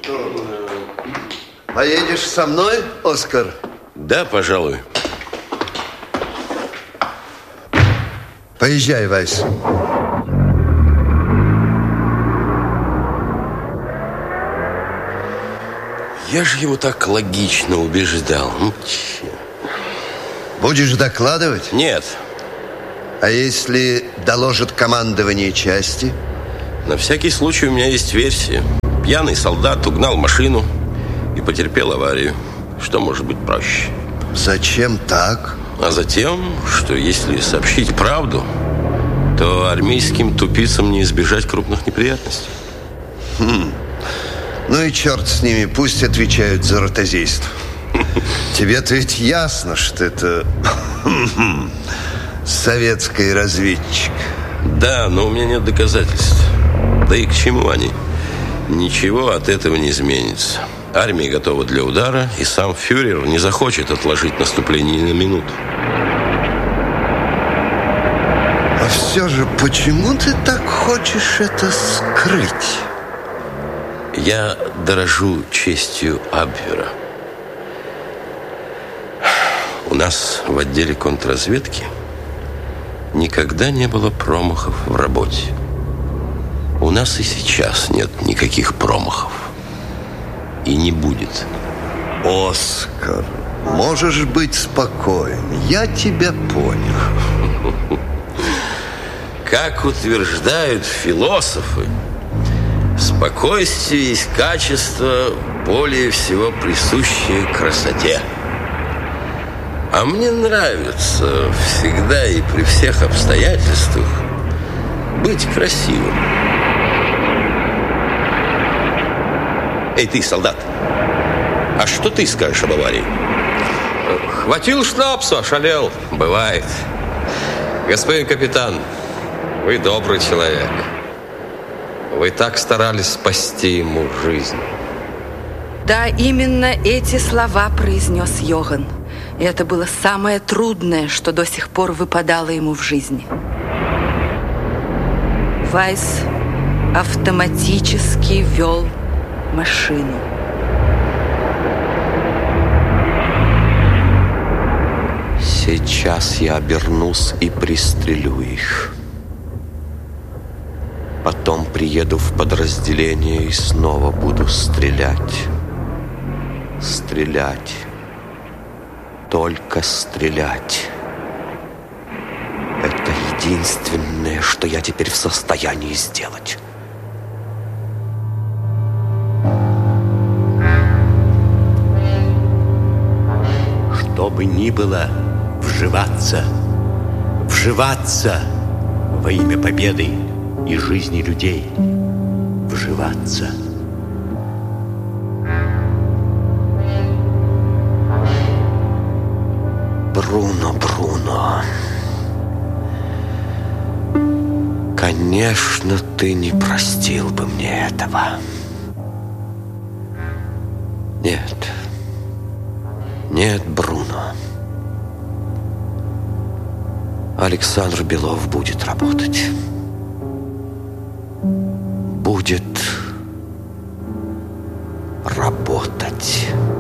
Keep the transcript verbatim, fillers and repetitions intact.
Поедешь со мной, Оскар? Да, пожалуй. Поезжай, Вайс. Я же его так логично убеждал. Ну, че? Будешь докладывать? Нет. А если доложит командование части? На всякий случай у меня есть версия. Пьяный солдат угнал машину и потерпел аварию. Что может быть проще? Зачем так? А затем, что если сообщить правду, то армейским тупицам не избежать крупных неприятностей. Хм. Ну и черт с ними, пусть отвечают за ротозейство. Тебе-то ведь ясно, что это советский разведчик. Да, но у меня нет доказательств. Да и к чему они? Ничего от этого не изменится. Армия готова для удара, и сам фюрер не захочет отложить наступление ни на минуту. А все же, почему ты так хочешь это скрыть? Я дорожу честью Абвера. У нас в отделе контрразведки никогда не было промахов в работе. У нас и сейчас нет никаких промахов. И не будет. Оскар, можешь быть спокоен. Я тебя понял. Как утверждают философы, спокойствие есть качество, более всего присущее красоте. А мне нравится всегда и при всех обстоятельствах быть красивым. Эй, ты, солдат, а что ты скажешь об аварии? Хватил шнапса, ошалел. Бывает. Господин капитан, вы добрый человек. Вы так старались спасти ему жизнь. Да, именно эти слова произнес Йоган. И это было самое трудное, что до сих пор выпадало ему в жизни. Вайс автоматически вел машину. Сейчас я обернусь и пристрелю их. Потом приеду в подразделение и снова буду стрелять. Стрелять. Только стрелять. Это единственное, что я теперь в состоянии сделать. Что бы ни было, вживаться, вживаться во имя победы и жизни людей. Вживаться. Бруно, Бруно. Конечно, ты не простил бы мне этого. Нет. Нет, Бруно. Александр Белов будет работать. Будет работать.